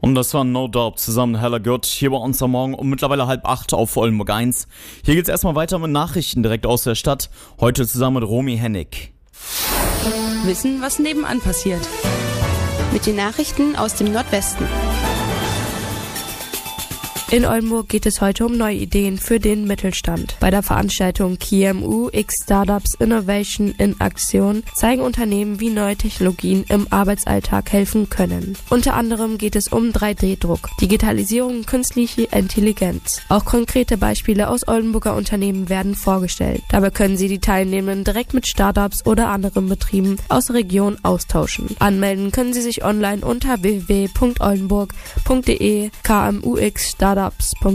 Und das war No Doubt zusammen Hella Good hier bei uns am Morgen um mittlerweile 7:30 auf Oldenburg 1. Hier geht's erstmal weiter mit Nachrichten direkt aus der Stadt. Heute zusammen mit Romy Hennig. Wissen, was nebenan passiert. Mit den Nachrichten aus dem Nordwesten. In Oldenburg geht es heute um neue Ideen für den Mittelstand. Bei der Veranstaltung KMU X Startups Innovation in Aktion zeigen Unternehmen, wie neue Technologien im Arbeitsalltag helfen können. Unter anderem geht es um 3D-Druck, Digitalisierung und künstliche Intelligenz. Auch konkrete Beispiele aus Oldenburger Unternehmen werden vorgestellt. Dabei können Sie die Teilnehmenden direkt mit Startups oder anderen Betrieben aus der Region austauschen. Anmelden können Sie sich online unter www.oldenburg.de kmuxstartups.de.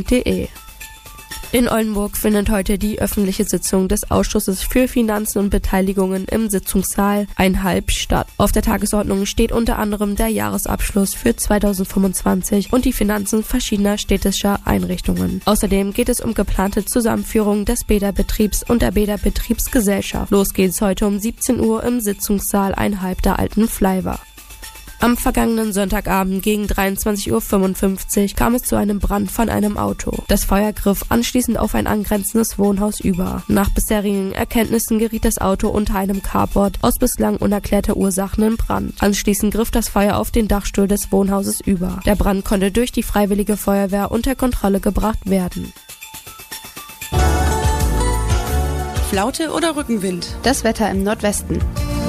In Oldenburg findet heute die öffentliche Sitzung des Ausschusses für Finanzen und Beteiligungen im Sitzungssaal 1,5 statt. Auf der Tagesordnung steht unter anderem der Jahresabschluss für 2025 und die Finanzen verschiedener städtischer Einrichtungen. Außerdem geht es um geplante Zusammenführung des Bäderbetriebs und der Bäderbetriebsgesellschaft. Los geht's heute um 17 Uhr im Sitzungssaal 1,5 der alten Fleiwer. Am vergangenen Sonntagabend gegen 23:55 Uhr kam es zu einem Brand von einem Auto. Das Feuer griff anschließend auf ein angrenzendes Wohnhaus über. Nach bisherigen Erkenntnissen geriet das Auto unter einem Carport aus bislang unerklärter Ursachen in Brand. Anschließend griff das Feuer auf den Dachstuhl des Wohnhauses über. Der Brand konnte durch die Freiwillige Feuerwehr unter Kontrolle gebracht werden. Flaute oder Rückenwind? Das Wetter im Nordwesten.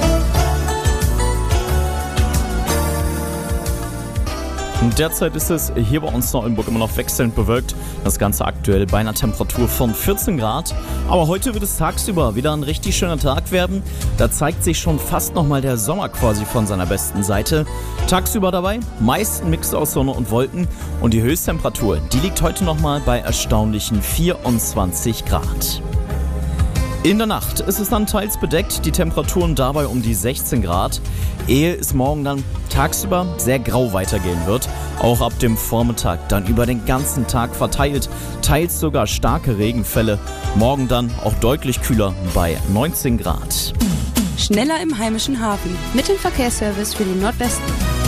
Und derzeit ist es hier bei uns in Oldenburg immer noch wechselnd bewölkt. Das Ganze aktuell bei einer Temperatur von 14 Grad. Aber heute wird es tagsüber wieder ein richtig schöner Tag werden. Da zeigt sich schon fast nochmal der Sommer quasi von seiner besten Seite. Tagsüber dabei meist ein Mix aus Sonne und Wolken. Und die Höchsttemperatur, die liegt heute nochmal bei erstaunlichen 24 Grad. In der Nacht ist es dann teils bedeckt, die Temperaturen dabei um die 16 Grad, ehe es morgen dann tagsüber sehr grau weitergehen wird, auch ab dem Vormittag dann über den ganzen Tag verteilt, teils sogar starke Regenfälle, morgen dann auch deutlich kühler bei 19 Grad. Schneller im heimischen Hafen. Mit dem Verkehrsservice für den Nordwesten.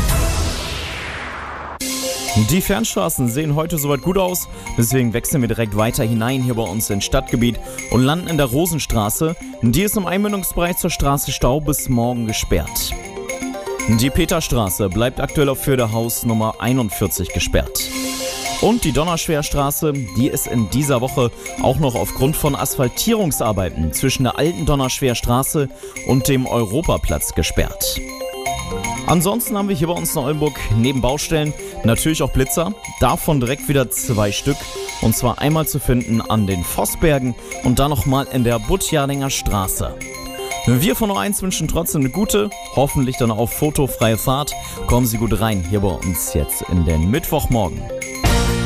Die Fernstraßen sehen heute soweit gut aus, deswegen wechseln wir direkt weiter hinein hier bei uns ins Stadtgebiet und landen in der Rosenstraße. Die ist im Einmündungsbereich zur Straße Stau bis morgen gesperrt. Die Peterstraße bleibt aktuell auf Förderhaus Nummer 41 gesperrt. Und die Donnerschwerstraße, die ist in dieser Woche auch noch aufgrund von Asphaltierungsarbeiten zwischen der alten Donnerschwerstraße und dem Europaplatz gesperrt. Ansonsten haben wir hier bei uns in Oldenburg neben Baustellen natürlich auch Blitzer, davon direkt wieder 2 Stück. Und zwar einmal zu finden an den Vossbergen und dann nochmal in der Buttjardinger Straße. Wir von O1 wünschen trotzdem eine gute, hoffentlich dann auch fotofreie Fahrt. Kommen Sie gut rein hier bei uns jetzt in den Mittwochmorgen.